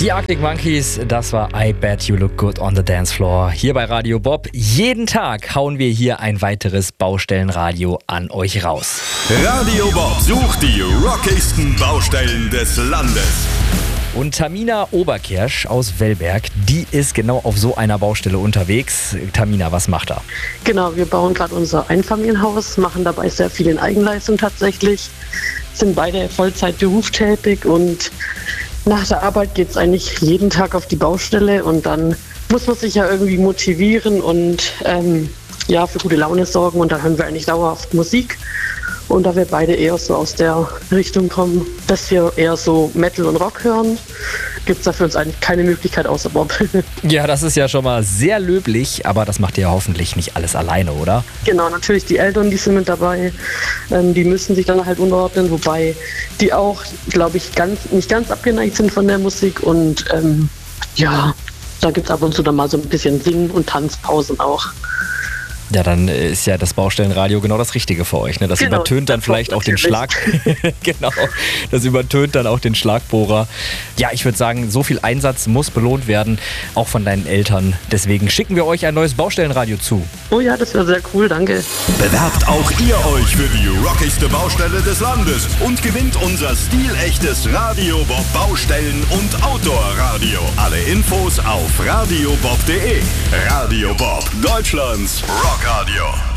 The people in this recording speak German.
Die Arctic Monkeys, das war I Bet You Look Good on the Dance Floor. Hier bei Radio Bob. Jeden Tag hauen wir hier ein weiteres Baustellenradio an euch raus. Radio Bob sucht die rockigsten Baustellen des Landes. Und Tamina Oberkirsch aus Wellberg, die ist genau auf so einer Baustelle unterwegs. Tamina, was macht er? Genau, wir bauen gerade unser Einfamilienhaus, machen dabei sehr viel in Eigenleistung tatsächlich, sind beide Vollzeit berufstätig und nach der Arbeit geht es eigentlich jeden Tag auf die Baustelle und dann muss man sich ja irgendwie motivieren und für gute Laune sorgen und dann hören wir eigentlich dauerhaft Musik. Und da wir beide eher so aus der Richtung kommen, dass wir eher so Metal und Rock hören, gibt es da für uns eigentlich keine Möglichkeit außer Bob. Ja, das ist ja schon mal sehr löblich, aber das macht ihr ja hoffentlich nicht alles alleine, oder? Genau, natürlich die Eltern, die sind mit dabei, die müssen sich dann halt unterordnen, wobei die auch, glaube ich, nicht ganz abgeneigt sind von der Musik und da gibt es ab und zu dann mal so ein bisschen Singen- und Tanzpausen auch. Ja, dann ist ja das Baustellenradio genau das Richtige für euch. Ne? Das übertönt dann vielleicht auch den Schlag. Genau, das übertönt dann auch den Schlagbohrer. Ja, ich würde sagen, so viel Einsatz muss belohnt werden, auch von deinen Eltern. Deswegen schicken wir euch ein neues Baustellenradio zu. Oh ja, das wäre sehr cool, danke. Bewerbt auch ihr euch für die rockigste Baustelle des Landes und gewinnt unser stilechtes Radio Bob Baustellen- und Outdoor-Radio. Alle Infos auf radiobob.de. Radio Bob, Deutschlands Rockradio.